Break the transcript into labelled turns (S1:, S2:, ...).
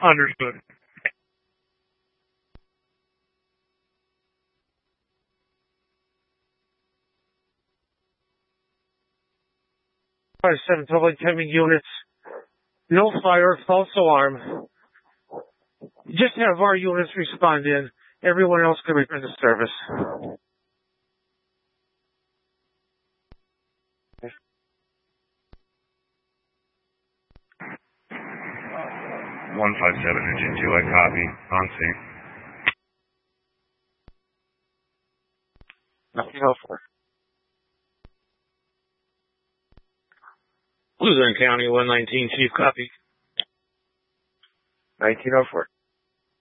S1: Understood. 5-7 total incoming units. No fire, false alarm. Just have our units respond in. Everyone else can return to service.
S2: 157 Engine 2, I copy. On scene.
S1: Nothing else for. Luzerne County 119, Chief, copy.
S3: 1904.